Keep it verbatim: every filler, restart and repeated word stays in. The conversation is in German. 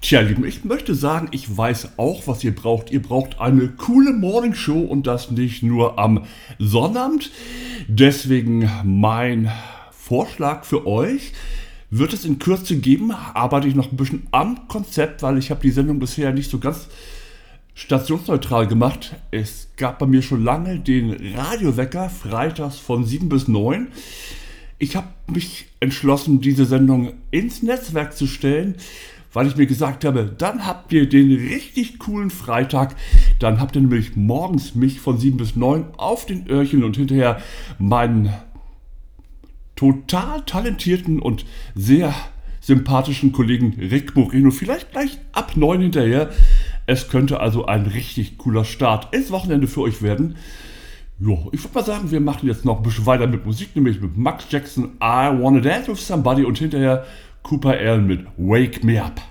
Tja, Lieben, ich möchte sagen, ich weiß auch, was ihr braucht. Ihr braucht eine coole Morningshow und das nicht nur am Sonnabend. Deswegen mein Vorschlag für euch. Wird es in Kürze geben, arbeite ich noch ein bisschen am Konzept, weil ich habe die Sendung bisher nicht so ganz stationsneutral gemacht. Es gab bei mir schon lange den Radiowecker, freitags von sieben bis neun. Ich habe mich entschlossen, diese Sendung ins Netzwerk zu stellen, weil ich mir gesagt habe, dann habt ihr den richtig coolen Freitag. Dann habt ihr nämlich morgens mich von sieben bis neun auf den Öhrchen und hinterher meinen total talentierten und sehr sympathischen Kollegen Rick Moreno. Vielleicht gleich ab neun hinterher. Es könnte also ein richtig cooler Start ins Wochenende für euch werden. Jo, ich würde mal sagen, wir machen jetzt noch ein bisschen weiter mit Musik, nämlich mit Max Jackson, I Wanna Dance With Somebody und hinterher Cooper Allen mit Wake Me Up.